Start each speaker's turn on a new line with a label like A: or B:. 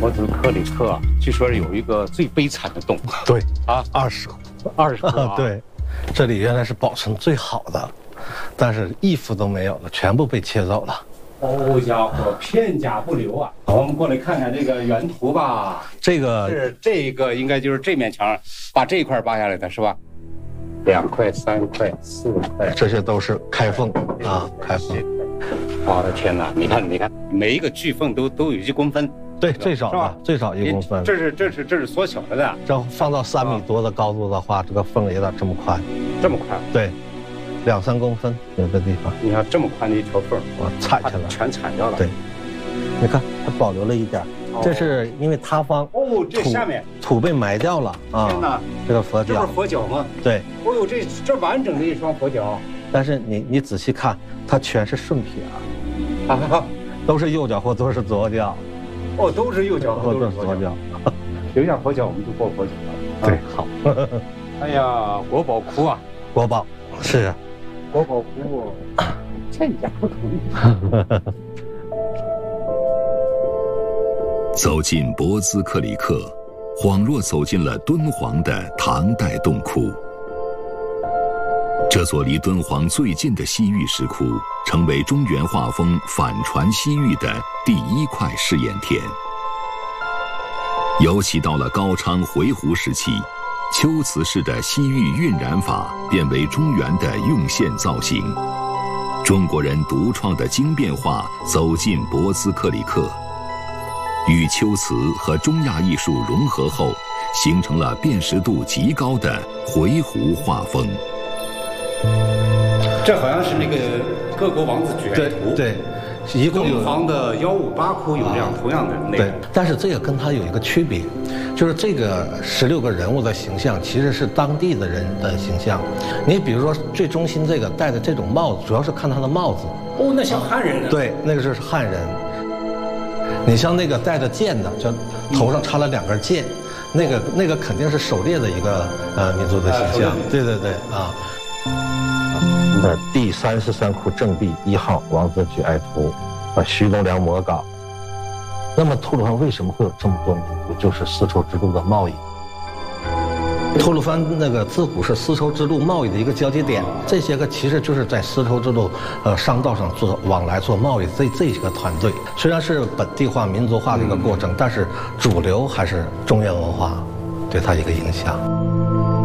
A: 博兹克里克据说有一个最悲惨的洞。
B: 对
A: 啊
B: ，20个
A: ，20个、啊。
B: 对，这里原来是保存最好的，但是一幅都没有了，全部被切走了。
A: 好家伙，片甲不留啊！我们过来看看这个原图吧。这个应该就是这面墙，把这一块扒下来的是吧？2块、3块、4块，
B: 这些都是开缝啊，开缝。
A: 我的天哪！你看，每一个巨缝都有1公分。对，
B: 最少1公分。
A: 这是缩小了的。
B: 这放到3米多的高度的话，这个缝也得这么宽。
A: 这么宽？
B: 对，2、3公分有的地方。
A: 你看这么宽的一条缝，
B: 我铲下来，
A: 全铲掉了。对，
B: 你看它保留了一点。这是因为塌方
A: 这下面
B: 土被埋掉了啊！
A: 天哪，
B: 这个佛脚，
A: 这不是佛脚吗？对。哦呦，这完整的一双佛脚。
B: 但是你仔细看，它全是顺撇啊，都是右脚或都是左脚。哦，都是右脚或都是左脚。
A: 留下佛脚，我们就过佛脚了。
B: 对，好。
A: 哎呀，国宝窟啊！
B: 国宝是啊，
A: 国宝窟，片甲不同。
C: 走进博兹克里克，恍若走进了敦煌的唐代洞窟。这座离敦煌最近的西域石窟，成为中原画风反传西域的第1块试验田。尤其到了高昌回鹘时期，秋瓷式的西域晕染法变为中原的用线造型。中国人独创的经变画走进博兹克里克，与秋瓷和中亚艺术融合后，形成了辨识度极高的回鹘画风。
A: 这好像是那个各国王子卷图。对，
B: 一共有
A: 敦煌的158窟有这样同样的内容。
B: 对，但是这个跟它有一个区别，就是这个16个人物的形象其实是当地的人的形象。你比如说最中心这个戴的这种帽子，主要是看他的帽子。
A: 哦，那像汉人呢？
B: 对，那个是汉人。你像那个戴着剑的，就头上插了2根剑，那个肯定是狩猎的一个民族的形象。对啊。第33窟正壁1号王子举爱图，徐龙良摹稿。那么吐鲁番为什么会有这么多民族？就是丝绸之路的贸易。吐鲁番那个自古是丝绸之路贸易的一个交接点，这些个其实就是在丝绸之路商道上往来做贸易这个团队，虽然是本地化民族化的一个过程，但是主流还是中原文化对它一个影响。